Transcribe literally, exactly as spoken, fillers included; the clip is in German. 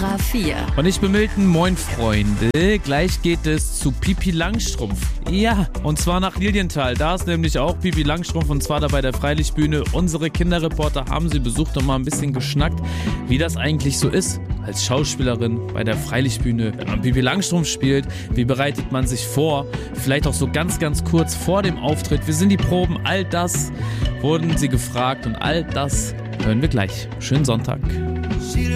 Tora vier. Und ich bin Milton, moin Freunde. Gleich geht es zu Pippi Langstrumpf. Ja, und zwar nach Lilienthal. Da ist nämlich auch Pippi Langstrumpf und zwar da bei der Freilichtbühne. Unsere Kinderreporter haben sie besucht und mal ein bisschen geschnackt, wie das eigentlich so ist als Schauspielerin bei der Freilichtbühne, wenn man Pippi Langstrumpf spielt. Wie bereitet man sich vor? Vielleicht auch so ganz, ganz kurz vor dem Auftritt. Wie sind die Proben? All das wurden sie gefragt und all das hören wir gleich. Schönen Sonntag.